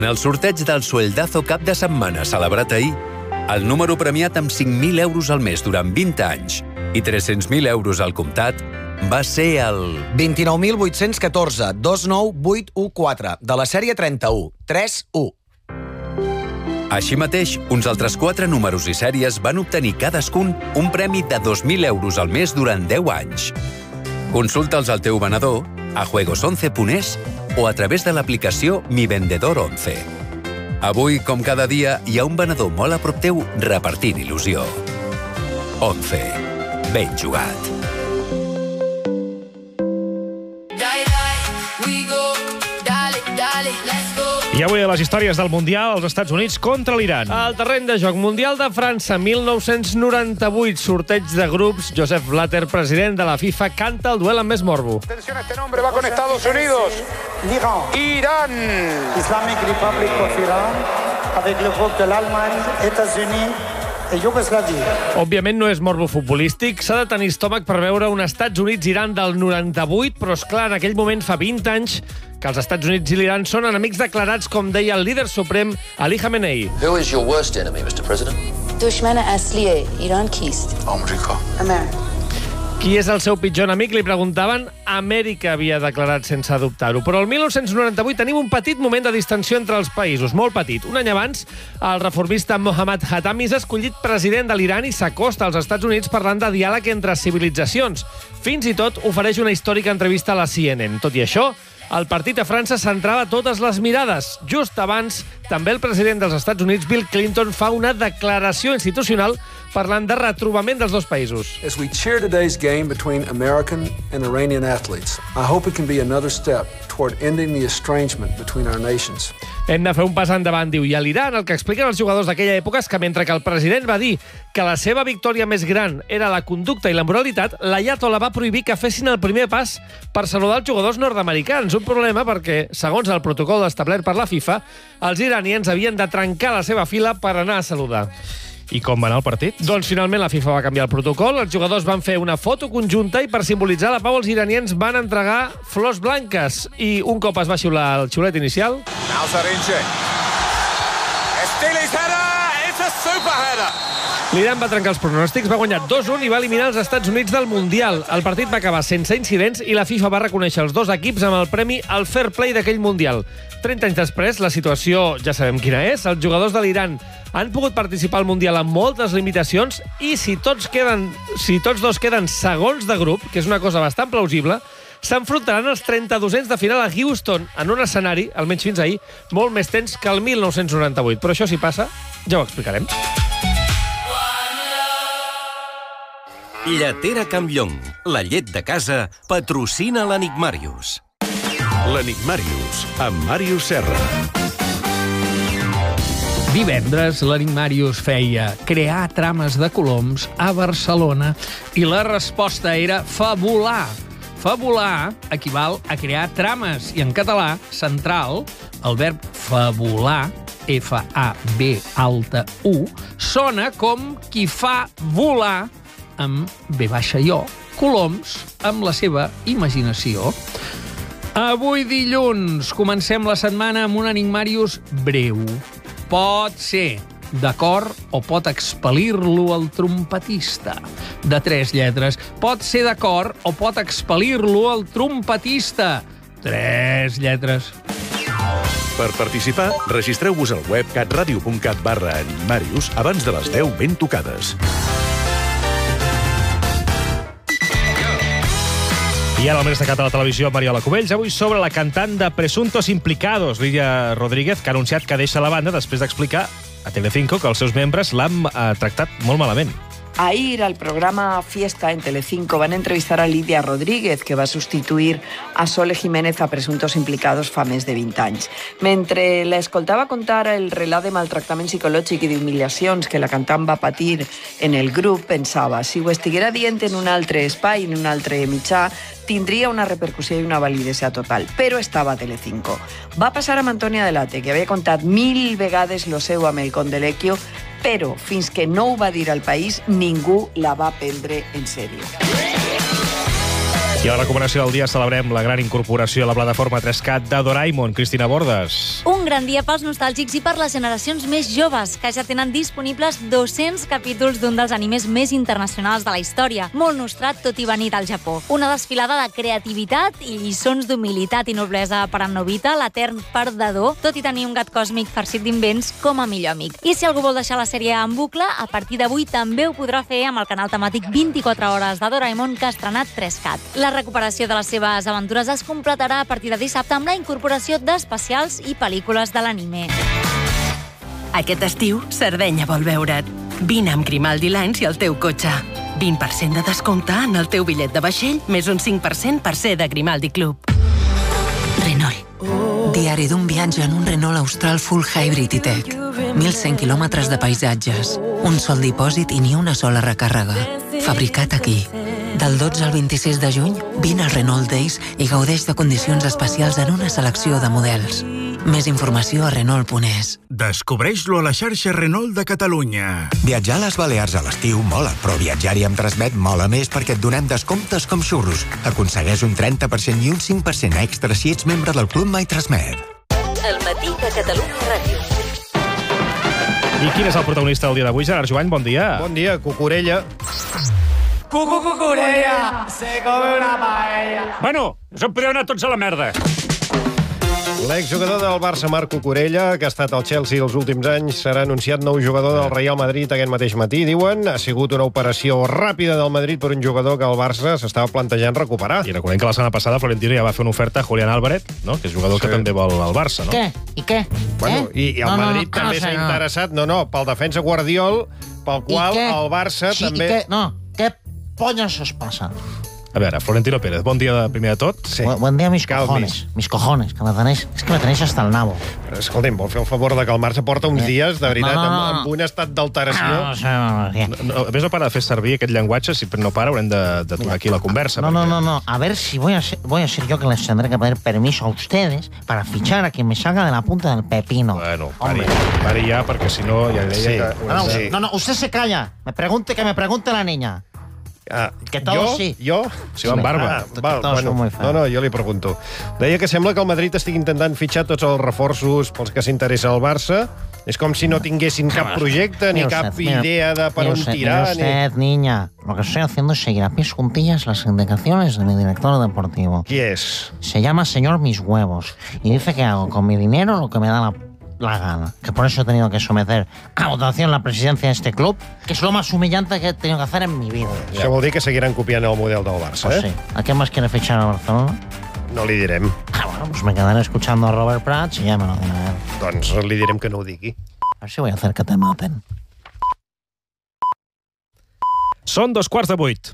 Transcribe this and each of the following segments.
En el sorteig del Sueldazo cap de setmana celebrat ahir, el número premiat amb 5.000 euros al mes durant 20 anys i 300.000 euros al comptat va ser el 29.814 29814 de la sèrie 31 31. Així mateix, uns altres 4 números i sèries van obtenir cadascun un premi de 2.000 euros al mes durant 10 anys. Consulta'ls al teu venedor, a juegos11.es o a través de l'aplicació Mi Vendedor 11. Avui, com cada dia, hi ha un venedor molt a prop teu repartint il·lusió. 11. Ben jugat. I avui a les històries del Mundial, els Estats Units contra l'Iran. Al terreny de joc Mundial de França, 1998, sorteig de grups, Joseph Blatter, president de la FIFA, canta el duel amb més morbo. Atención, este nombre va con Estados Unidos. Irán. Islamic Republic of Iran, avec le groupe de l'Allemagne, États-Unis i Iugoslàvia. Òbviament no és morbo futbolístic, s'ha de tenir estómac per veure un Estats Units-Iran del 98, però és clar, en aquell moment fa 20 anys que els Estats Units i l'Iran són enemics declarats, com deia el líder suprem Ali Khamenei. Who is your worst enemy, Mr. President? دشمن اصلی ایران کیست؟ America. Qui és el seu pitjor enemic? Li preguntaven. Amèrica havia declarat sense dubtar-ho. Però el 1998 tenim un petit moment de distensió entre els països, molt petit. Un any abans, el reformista Mohammad Khatami és escollit president de l'Iran i s'acosta als Estats Units parlant de diàleg entre civilitzacions. Fins i tot ofereix una històrica entrevista a la CNN. Tot i això, el partit a França centrava totes les mirades. Just abans, també el president dels Estats Units, Bill Clinton, fa una declaració institucional parlant de retrobament dels dos països. As we cheer today's game between American and Iranian athletes, I hope it can be another step toward ending the estrangement between our nations. Hem de fer un pas endavant, diu. I a l'Iran el que expliquen els jugadors d'aquella època és que mentre que el president va dir que la seva victòria més gran era la conducta i la moralitat, l'Ayatollah va prohibir que fessin el primer pas per saludar els jugadors nord-americans. Un problema perquè, segons el protocol establert per la FIFA, els iranians havien de trencar la seva fila per anar a saludar. I com va anar el partit? Doncs finalment la FIFA va canviar el protocol, els jugadors van fer una foto conjunta i per simbolitzar la pau els iranians van entregar flors blanques i un cop es va xiular el xiulet inicial... Now Sarinche. Stilis header. It's a super header. L'Iran va trencar els pronòstics, va guanyar 2-1 i va eliminar els Estats Units del Mundial. El partit va acabar sense incidents i la FIFA va reconèixer els dos equips amb el premi al Fair Play d'aquell Mundial. 30 anys després, la situació ja sabem quina és. Els jugadors de l'Iran han pogut participar al Mundial amb moltes limitacions i si tots dos queden segons de grup, que és una cosa bastant plausible, s'enfrontaran els 32ens de final a Houston, en un escenari, almenys fins ahir, molt més tens que el 1998. Però això, si passa, ja ho explicarem. Lletera Campllong, la llet de casa, patrocina l'Enigmàrius. L'Enigmàrius, amb Màrius Serra. Divendres, l'Enigmàrius feia crear trames de coloms a Barcelona i la resposta era fabular. Fabular equival a crear trames i en català, central, el verb fabular, F-A-B-U, sona com qui fa volar amb V-I-O, coloms amb la seva imaginació. Avui dilluns comencem la setmana amb un Enigmàrius breu. Pot ser d'acord o pot expel·lir-lo el trompetista. De 3 lletres. Pot ser d'acord o pot expel·lir-lo el trompetista. 3 lletres. Per participar, registreu-vos al web catradio.cat/enigmàrius abans de les 10 ben tocades. I ara el més destacat a la televisió, Mariola Cubells, avui sobre la cantant de Presuntos Implicados, Lidia Rodríguez, que ha anunciat que deixa la banda després d'explicar a Telecinco que els seus membres l'han tractat molt malament. Ahir, al programa Fiesta en Telecinco, van entrevistar a Lidia Rodríguez, que va substituir a Sole Jiménez a Presuntos Implicados fa més de 20 anys. Mentre l'escoltava contar el relat de maltractament psicològic i d'humiliacions que la cantant va patir en el grup, pensava, si ho estiguera dient en un altre espai, en un altre mitjà, tindria una repercussió i una validesa total, però estava a Telecinco. Va passar amb Antònia Delate, que havia contat 1000 vegades lo seu amb el Condelecchio, però fins que no ho va dir al país, ningú la va prendre en sèrio. I a la recomanació del dia celebrem la gran incorporació a la plataforma 3CAT de Doraemon. Cristina Bordes. Un gran dia pels nostàlgics i per les generacions més joves, que ja tenen disponibles 200 capítols d'un dels animes més internacionals de la història, molt nostrat tot i venir del Japó. Una desfilada de creativitat i lliçons d'humilitat i noblesa per en Nobita, l'etern perdedor, tot i tenir un gat còsmic farcit d'invents com a millor amic. I si algú vol deixar la sèrie en bucle, a partir d'avui també ho podrà fer amb el canal temàtic 24 hores de Doraemon que ha estrenat 3CAT. La recuperació de les seves aventures es completarà a partir de dissabte amb la incorporació d'especials i pel·lícules de l'anime. Aquest estiu, Sardenya vol veure't. Vine amb Grimaldi Lines i el teu cotxe. 20% de descompte en el teu bitllet de vaixell, més un 5% per ser de Grimaldi Club. Renault. Diari d'un viatge en un Renault Austral Full Hybrid i-Tech. 1.100 quilòmetres de paisatges, un sol dipòsit i ni una sola recàrrega. Fabricat aquí. Del 12 al 26 de juny, vine al Renault Days i gaudeix de condicions especials en una selecció de models. Més informació a Renault.es. Descobreix-lo a la xarxa Renault de Catalunya. Viatjar a les Balears a l'estiu mola, però viatjar-hi amb Transmet mola més perquè et donem descomptes com xurros. Aconsegueix un 30% i un 5% extra si ets membre del Club My Transmet. El matí de Catalunya Ràdio. I quin és el protagonista del dia d'avui, Gerard Jovany? Bon dia. Bon dia, Cucurella. Cucurella, se come una paella. Bueno, us en podeu anar tots a la merda. L'exjugador del Barça, Marc Cucurella, que ha estat al Chelsea els últims anys, serà anunciat nou jugador del Real Madrid aquest mateix matí, diuen. Ha sigut una operació ràpida del Madrid per un jugador que el Barça s'estava plantejant recuperar. I recordem que la setmana passada Florentino ja va fer una oferta a Julián Álvarez, no? Que és jugador que també vol el Barça, no? Què? I què? Bueno, i el Madrid també s'ha interessat, pel defensa Guardiol, pel qual el Barça també... I què? No, què polles es passa? A veure, Florentino Pérez, bon dia primer de tot. Sí. Buen día, mis cojones. Mis cojones, que me tenéis... És que me tenéis hasta el nabo. Escolta'm, vol fer el favor de que el Barça porta uns dies, de veritat, amb un estat d'alteració. A més, no para de fer servir aquest llenguatge, si no para haurem d'aturar aquí la conversa. No. A ver si voy a ser yo que les tendré que pedir permiso a ustedes para fichar a quien me salga de la punta del pepino. Bueno, pari ja, perquè si no ja deia que... No, usted se calla. Que me pregunte la niña. Que todos sí. Jo? Si va amb barba. No, jo li pregunto. Deia que sembla que el Madrid estigui intentant fitxar tots els reforços pels que s'interessa al Barça. És com si no tinguessin cap projecte ni cap idea de per on tirar. Usted, niña, lo que estoy haciendo es seguir a pies juntillas las indicaciones de mi director deportivo. ¿Qui es? Se llama señor Mis Huevos y dice que hago con mi dinero lo que me da la gana, que por eso he tenido que someter a votación la presidencia de este club, que es lo más humillante que he tenido que hacer en mi vida. Això vol dir que seguiran copiant el model del Barça, pues sí. ¿A qué más quiere fichar a Barcelona? No li direm. Bueno, pues me quedaré escuchando a Robert Prats y ya me lo diré. Doncs li direm que no ho digui. A ver si voy a hacer que te maten. Són 7:15.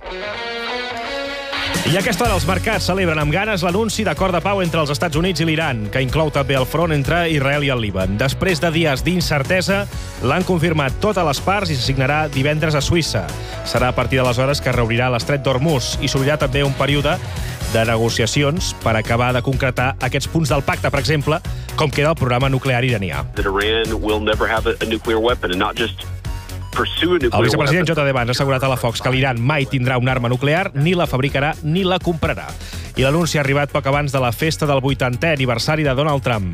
I a aquesta hora els mercats celebren amb ganes l'anunci d'acord de pau entre els Estats Units i l'Iran, que inclou també el front entre Israel i el Líban. Després de dies d'incertesa, l'han confirmat totes les parts i se signarà divendres a Suïssa. Serà a partir d'aleshores que es reobrirà l'estret d'Hormuz i s'obrirà també un període de negociacions per acabar de concretar aquests punts del pacte, per exemple, com queda el programa nuclear iranià. El vicepresident J.D. Vance ha assegurat a la Fox que l'Iran mai tindrà una arma nuclear, ni la fabricarà ni la comprarà. I l'anunci ha arribat poc abans de la festa del 80è aniversari de Donald Trump.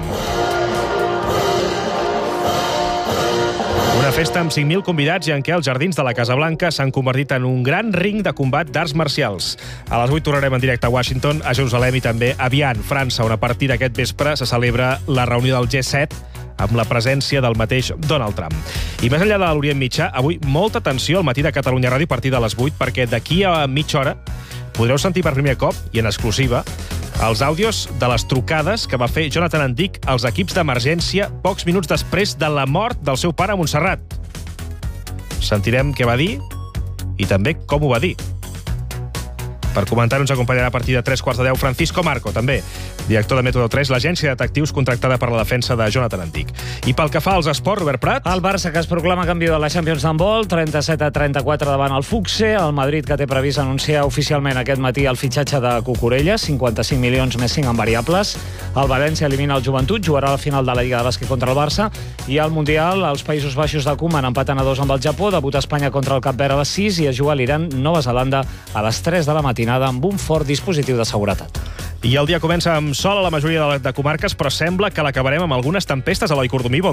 Una festa amb 5.000 convidats i en què els jardins de la Casa Blanca s'han convertit en un gran ring de combat d'arts marcials. A les 8 tornarem en directe a Washington, a Jerusalem i també a Vian, França, on a partir d'aquest vespre se celebra la reunió del G7 amb la presència del mateix Donald Trump. I més enllà de l'Orient Mitjà, avui molta atenció al matí de Catalunya Ràdio a partir de les 8, perquè d'aquí a mitja hora podreu sentir per primer cop, i en exclusiva, els àudios de les trucades que va fer Jonathan Andic als equips d'emergència pocs minuts després de la mort del seu pare a Montserrat. Sentirem què va dir i també com ho va dir. Per comentar-ho ens acompanyarà a partir de 3:15 Francisco Marco, també director de Método 3, l'agència de detectius contractada per la defensa de Jonathan Andic. I pel que fa als esports, Robert Prat... El Barça, que es proclama campió de la Champions d'handbol, 37-34 davant el Fuxe. El Madrid, que té previst anunciar oficialment aquest matí el fitxatge de Cucurella, 55 milions més 5 en variables. El València elimina el Joventut, jugarà a la final de la Lliga de Bàsquet contra el Barça. I al Mundial, els Països Baixos de Koeman empaten a 2 amb el Japó, debuta Espanya contra el Cap Verd a les 6 i es juga a l'Iran, Nova Zelanda, a les 3 de la matinada. destinada amb un fort dispositiu de seguretat. I el dia comença amb sol a la majoria de comarques, però sembla que l'acabarem amb algunes tempestes a l'Oi Cordomí.